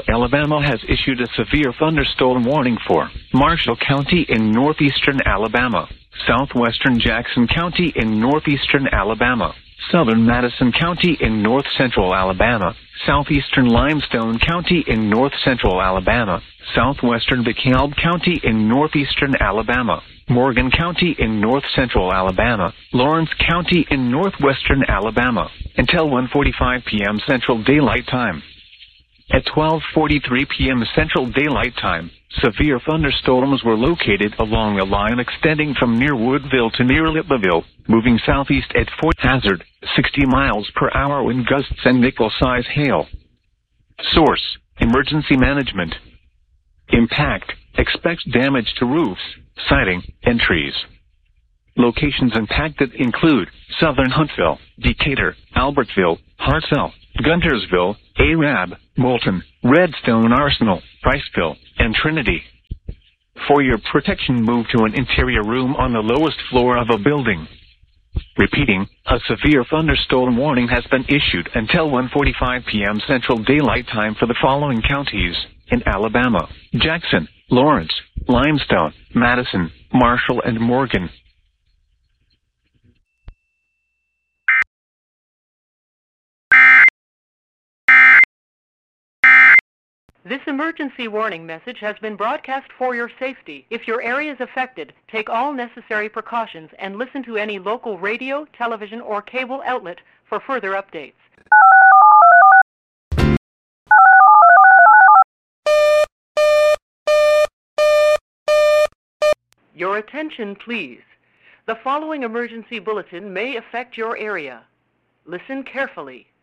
Alabama has issued a severe thunderstorm warning for Marshall County in northeastern Alabama, southwestern Jackson County in northeastern Alabama, southern Madison County in north-central Alabama, southeastern Limestone County in north-central Alabama, southwestern DeKalb County in northeastern Alabama, Morgan County in north-central Alabama, Lawrence County in northwestern Alabama, until 1:45 p.m. Central Daylight Time. At 12:43 p.m. Central Daylight Time, severe thunderstorms were located along a line extending from near Woodville to near Lippaville, moving southeast at Fort Hazard, 60 miles per hour wind gusts and nickel-size hail. Source: Emergency Management. Impact: expect damage to roofs, siding, and trees. Locations impacted include southern Huntsville, Decatur, Albertville, Hartselle, Guntersville, Arab, Moulton, Redstone Arsenal, Priceville, and Trinity. For your protection, move to an interior room on the lowest floor of a building. Repeating, a severe thunderstorm warning has been issued until 1:45 p.m. Central Daylight Time for the following counties in Alabama: Jackson, Lawrence, Limestone, Madison, Marshall, and Morgan. This emergency warning message has been broadcast for your safety. If your area is affected, take all necessary precautions and listen to any local radio, television, or cable outlet for further updates. Your attention, please. The following emergency bulletin may affect your area. Listen carefully.